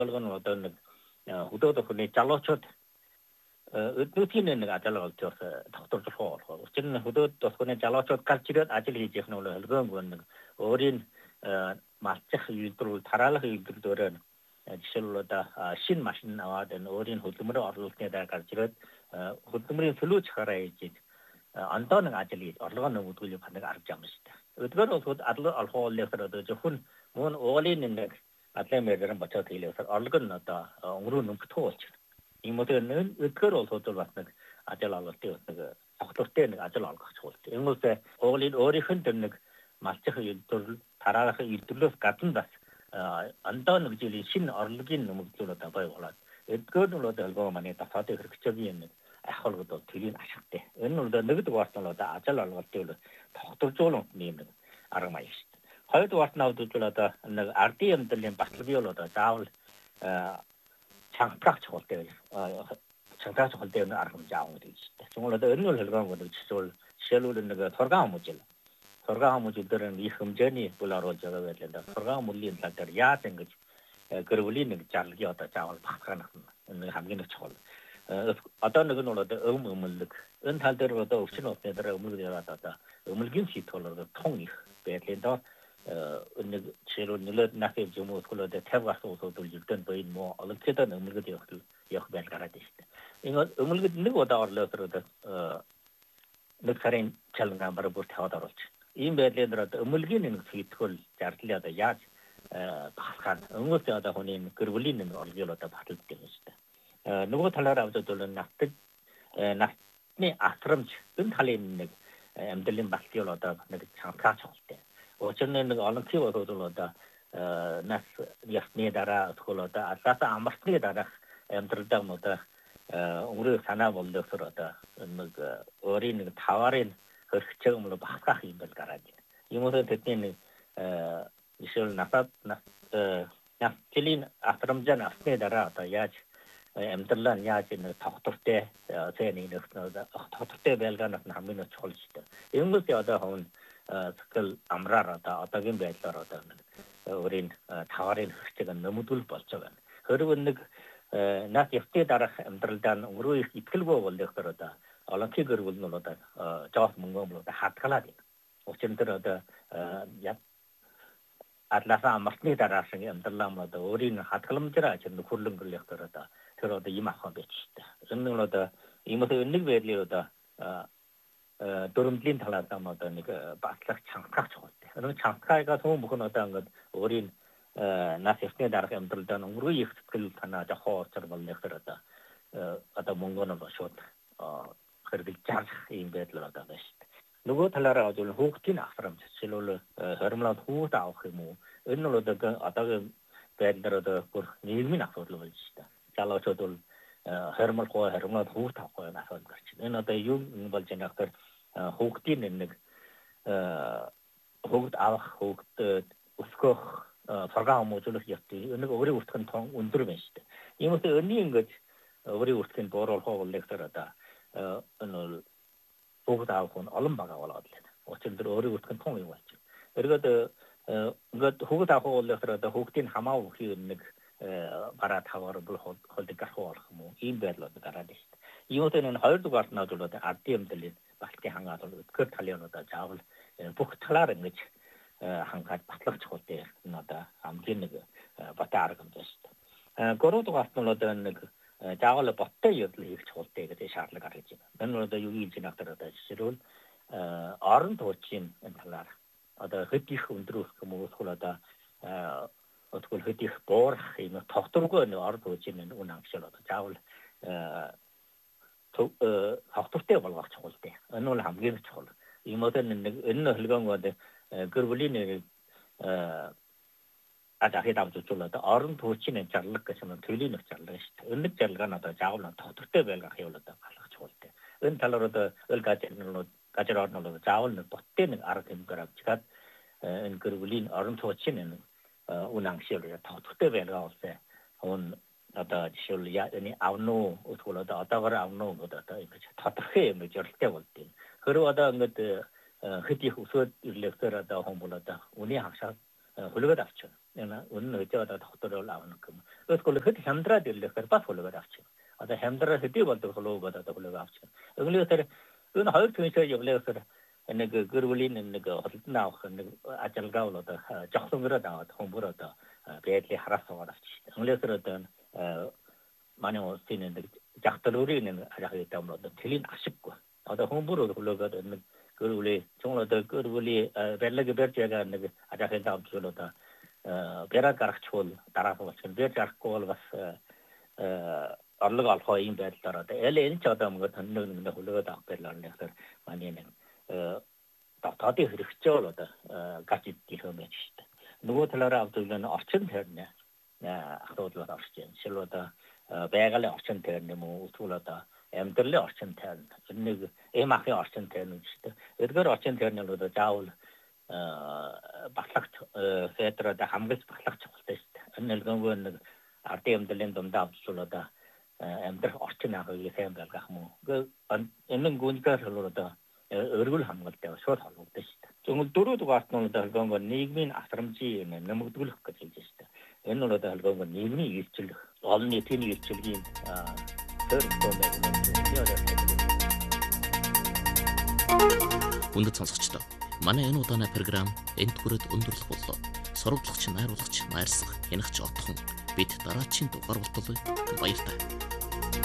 얼건 어떤 후도도 근데 잘로쳤 의티는 아잘로 져서 덕도 줘. 어쨌든 후도도 근데 잘로쳤 깔치려 아질이 제χν을 얼건 건 어린 마치 유도를 달아라 유도들은 실로다 신 마신 나와든 어린 후tum으로 얼을 때다 깔치려 후tum으로 슬로 쳐라야지 안도는 아질이 얼건 우도를 받는 아르장시다. 의도로 아들 알호레서도 저훈 문 올리는 아틀메르는 버쳐 들려서 얼건 나다 우르는 붙어왔지. 이모들은 의도로 소들 왔는 아질라로 때었다가 덕도 때는 아질라로 가져올 때. 이것에 어리 흔드는 마치 유도를 달아라 유도를 같은다. 안도는 지리 신 얼긴 놈으로 다 봐요. 의도로 들고 많이 다 사대 그렇게 저기 있는 아홀도 들린 아셨대. 오늘도 너희도 왔을로다 아잘라로 왔대로 덕도 쪼롱 니는 알아마이시. 허여도 왔나도 줄라다 나 RTM 들린 바스비올로다 자울 창프락 쳤대. 창프락 쳤을 때는 알아면 자웅이 되지. 정말로 언을 흘러간 것도 지솔 셀로는 그 돌아가면 못질. 돌아가면 못들은 이 흠전이 불라로 저거 된다. 돌아가면 물린 살때 야생 거 그러리는 잘기 왔다 자울 바카나 함기는 쳐. 어떤 거는 음을 은탈대로도 없이는 없대더라 음을 되었다. 음을긴 시토로 통이 배된다. 어느 제로 늘어 나게 좀 그러다 태가서도 들던 거인 뭐 얼핏은 음을 되어 역변 가라듯이. 이거 음을 늘어다 얼려서도 늑사린 찰나 바로 태워다로지. 이 배된다도 음을기는 시토를 잘틀려다 야 바칸 응어서다 보니 그걸리는 얼려다 받을 때 있다. 누구 탈라라도 돌은 낙득 낙네 아스럼 은탈린 엠들린 바스티올로다 내가 창카 쳤대. 어쩌는 얼른 키워서도로다 나스 야스네다라 스콜로다 아따사 아마스네다라 엠들다 뭐다 우리 산업 원력으로다 그 어린 타와린 그 시점으로 바꿔 힘들 가라지. 이모도 됐더니 이실 나사 나 킬린 아스럼전 아스네다라 야지 엠들란 야지는 덕덕대 세니는 덕덕대 벨가는 남미는 철시다. 이런 것이 어떤 스킬 암라라다 어떻게 벨라라다 우린 타와린 흑제가 너무 둘벌쳐가. 그리고 나 옆에 따라 엠들단 우리 이틀고 걸렸더라다. 얼렁키 그러고 놀았다. 저 뭔가로다 하트라디. 어쩐더라다 야 아틀라사 마스니 따라서 엠들람로도 우리는 하트름지라 좀 굴른 걸렸더라다. 그러다 이마가 배치다. 저는로다 이모도 은닉 외리로다 도름진 탈라다 뭐다니까 바싹 창카 쳤대. 그런 창카가 더 무슨 어떤 것 우린 나세스네 다르게 엠들단 우리 스킬 하나 저 호처럼 내서다. 어떤 뭔가는 숏 그렇게 잘 인베들로다 됐다. 누구 탈라라 가지고 혹tin 아스람 실로 허름라 후다 하고 은로도 그 어떤 배들어도 그 일미나 소리를 지다. 잘라서도 허름을 거 허름라 후다 하고 나서 그렇지. 너도 용 벌전학들 혹tin은 혹 우스코 설강 모듈을 했지. 어느 우리 우스큰 통 운드르메시다. 이것도 언니인 것 우리 우스큰 보러 하고 렉서다. 오늘 보고다고 얼음바가 올라왔다. 어쨌든 어리 우스큰 통이 왔지. 그리고 그 호구다고 올려서도 혹tin 하마우 키는 바라 타워를 홀드가 홀 뭐 인베르로도 가라데. 이것은 헐도 같은 나도로 RTM 들린 밖에 한가도 그 탈려놓다 자울 복 탈라는 거지. 한가 바닥 쳤대 나다 암기는 그 바다를 감졌다. 거로도 같은 어떤 그 자울을 버터 여기 쳤대 그 샤를 가르치. 너는 여기 지나더라도 실은 어른 도친 탈라. 어더 흑기 흔들어 뭐 소라다 어떻게 흑기 보어 이거 덕들고 어른 도치는 운항실로도 자울 학습대 걸고 쳐올 때 어느 함기는 쳐올 이 모든 어느 흘건 건데 그걸리는 아자해 담도 줄라도 어른 도치는 잘을 것은 들리는 잘을 어느 잘가 나도 자올나 덕때 별가 해올다 갈라 쳐올 때은 달로도 얼가지는 가져라는 자올는 버때는 알아듣는 거라 지가 그걸린 어른 도치는 운항실을 덕때 별가 없어 온 어다 실이야 아니 아우노 우토라다 어다가 아우노 거다 이거 다트해 뭐 절대 볼때 그러다 것도 흑디 후서 일렉서라다 홍보라다 우리 항상 хулгад авч байна. Өнөө өдөөд докторол авна гэм. Өөрөөр хэлбэл хямдраад ирлэхээр бас хулгад авч байна. Одоо хямдраа хэдий болдог хулгад одоо хулгад авч байна. Өглөөсөр энэ хоёр түншээ явлаасаар нэг гэр бүлийн нэг хөлдөн авах нэг ажалгаа бол одоо жогсонгороод аваад хүмүүр одоо байдлыг хараасаагаар авчих. Өглөөсөр одоо манай улсын нэг жагталурын нэг ажил хийдэг одоо тэлийн ашиггүй. Одоо хүмүүр хулгад нэг guru le chong la guru le berla ge berjaga ne aja he da bjolo da bera garak chol dara ho chen ber jar kol was arlag al khoin bel dara da ele en cha da mo tan ne holo da berla ne sar mani ne ta ta de hirchol da gachit ki home chit nugo thalara avdulna orchin therne асуудал орж байна. Шилбэ одоо байгалийн орчин тойрны мөн эсвэл одоо амьдралын орчин тойрн нэг эм ахын орчин тойрн гэдэг. Эдгээр орчин тойрны бол заавал батлагч федерал хамгаалж батлагч чухалтай шүү дээ. Энэ нэггүй нэг ардын амьдралын дундаа авчвал одоо амьдрах орчин ахыг сайн байлгах мөн. Энэ гүнгээр бол одоо өргөл хамгаалтай шууд холбогдсон шүү дээ. Зөвхөн дөрөв дугаарт нь одоо нийгмийн асрамжийн нэмэгдүүлэх гэж хэлж шүү дээ. Энэ бол одоо нийгмийн эрхчлэх, олон нийтийн эрхчлэгийн Хүндэт сонсогчдоо манай энэ удааны програм энд хүрээд өндөрлөх боллоо. Сурвалжлагч, найруулагч, найрсаг, хянагч отхон бид дараачийн дугаар болтол баяртай.